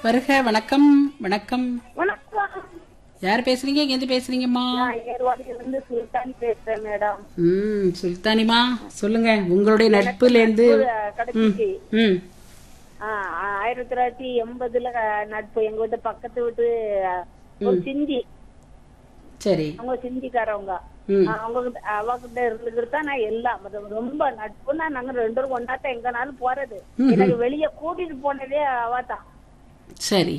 வருக. வணக்கம். வணக்கம். வணக்கம். யார் பேசுறீங்க? எங்க பேசுறீங்கம்மா? நான் ஏர்வாடியிலிருந்து சுல்தான் பேசுறேன் மேடம். சுல்தானிமா சொல்லுங்க. உங்களுடைய நட்புல இருந்து கிடைச்சிச்சு. ம் 1980 நட்பு. எங்க வீட்டு பக்கத்து வீட்டு ஒரு சிந்தி, சரி. அவங்க சிந்திக்காரவங்க. அவகிட்ட இருந்துட்டு தான் நான் எல்லாம் ரொம்ப நட்புன்னா நாங்க 2 பேரும் ஒன்னாத்தான் எங்கனாலும் போறது. எனக்கு வெளியே கூட்டிட்டு போனதே அவதான். சரி.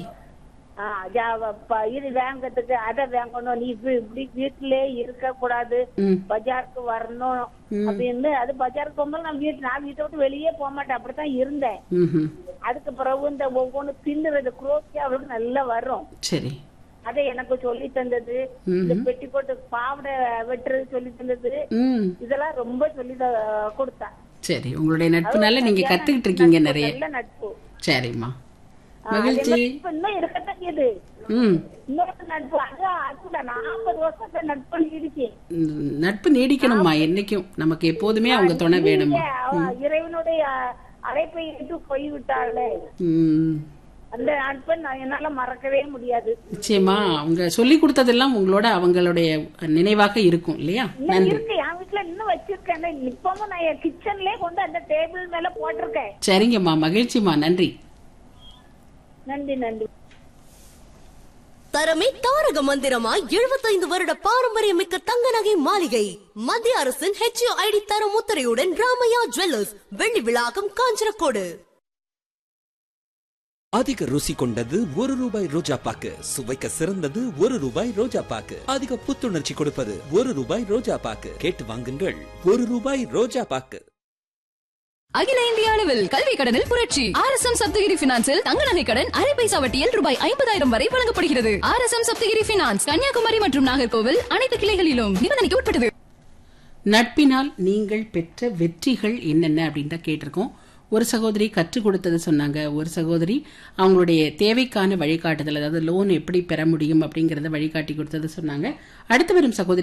இது வாங்கறதுக்கு அதை வாங்கணும், நீ இப்படி வீட்டுல இருக்க கூடாது, பஜாருக்கு வரணும் அப்படின்னு. அது பஜாருக்கு போகும்போது நான் வீட்டை விட்டு வெளியே போக மாட்டேன், அப்படித்தான் இருந்தேன். அதுக்கு பிறகு இந்த ஒவ்வொன்னு தின்னுறது குரோக்கி அவளுக்கு நல்லா வரும். சரி. அதை எனக்கு சொல்லி தந்தது. இந்த பெட்டி போட்டு பாவடை வெட்டுறது சொல்லி தந்தது. இதெல்லாம் ரொம்ப சொல்லி கொடுத்தா. சரி. உங்களுடைய நட்புனால நீங்க கத்துக்கிட்டு இருக்கீங்க நிறைய. நல்ல நட்பு. சரிம்மா, மகிழ்ச்சி. இன்னும் இருக்கத்தான் இது. இன்னொரு நட்பு அதுதான் 40 வருஷத்துல நட்பு நீடிச்சு. நட்பு நீடிக்கணும்மா, என்னைக்கும் நமக்கு எப்போதுமே அவங்க துணை வேணும். இறைவனுடைய அழைப்பை விட்டு போய்விட்டாளே, அந்த நட்பை என்னால மறக்கவே முடியாது. நிச்சயமா அவங்க சொல்லி கொடுத்ததெல்லாம் உங்களோட அவங்களுடைய நினைவாக இருக்கும் இல்லையா? இருக்கு, என் வீட்டுல இன்னும் வச்சிருக்கேன். இப்பவும் நான் என் கிச்சன்லயே கொண்டு அந்த டேபிள் மேல போட்டிருக்கேன். சரிங்கம்மா, மகிழ்ச்சிமா, நன்றி. நன்றி நன்றி. தரமே தாரக மந்திரமாய் 75 வருட பாரம்பரியமிக்க தங்க நகை மாளிகை. மத்திய அரசின் HUID தர முத்திரையுடன் ராமையா ஜுவல்லர்ஸ், வெள்ளி விழாக்கம், காஞ்சனக்கோடு. அதிக ருசி கொண்டது ₹1 ரோஜா பாக்கு. சுவைக்க சிறந்தது ₹1 ரோஜா பாக்கு. அதிக புத்துணர்ச்சி கொடுப்பது ₹1 ரோஜா பாக்கு. கேட்டு வாங்குங்கள். ₹1 ரோஜா பாக்கு. அகில இந்திய அளவில் கல்வி கடனில் புரட்சி. RSM சப்தகிரி பினான்சில் தங்க நகை கடன் அரை பைசா வட்டியில் ₹50,000 வரை வழங்கப்படுகிறது. RSM சப்தகிரி பினான்ஸ், கன்னியாகுமரி மற்றும் நாகர்கோவில் அனைத்து கிளைகளிலும். நிபந்தனைக்கு உட்பட்டது. நட்பினால் நீங்கள் பெற்ற வெற்றிகள் என்னென்ன அப்படின்னு தான் கேட்டிருக்கோம். ஒரு சகோதரி கற்றுக் கொடுத்தது சொன்னாங்க. ஒரு சகோதரி அவங்களுடைய தேவைக்கான வழிகாட்டுதல், அதாவது லோன் எப்படி பெற முடியும் அப்படிங்கறத வழிகாட்டி கொடுத்தது சொன்னாங்க. அடுத்து வரும் சகோதரி